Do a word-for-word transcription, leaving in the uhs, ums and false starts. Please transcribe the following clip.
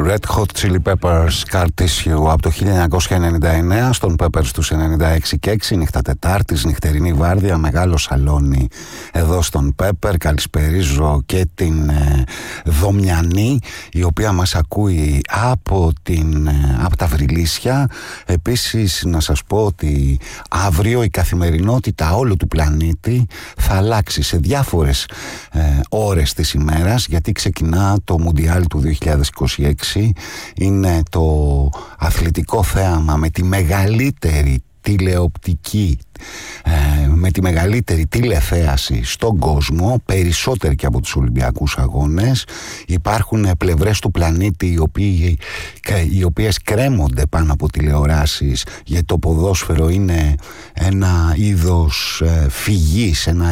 Red Hot Chili Peppers Scar Tissue από το χίλια εννιακόσια ενενήντα εννέα στον Peppers τους ενενήντα έξι και έξι, νύχτα Τετάρτης, νυχτερινή βάρδια, μεγάλο σαλόνι εδώ στον Pepper. Καλησπερίζω και την ε, Δομιανή, η οποία μας ακούει από, την, ε, από τα Βρυλίσια. Επίσης να σας πω ότι αύριο η καθημερινότητα όλου του πλανήτη θα αλλάξει σε διάφορες ε, ώρες της ημέρας, γιατί ξεκινά το Μουντιάλ του δύο χιλιάδες είκοσι έξι. Είναι το αθλητικό θέαμα με τη μεγαλύτερη τηλεοπτική ε, με τη μεγαλύτερη τηλεθέαση στον κόσμο, περισσότερη και από τους Ολυμπιακούς Αγώνες. Υπάρχουν πλευρές του πλανήτη οι, οποίοι, οι οποίες κρέμονται πάνω από τηλεοράσεις, γιατί το ποδόσφαιρο είναι ένα είδος ε, φυγής, ένα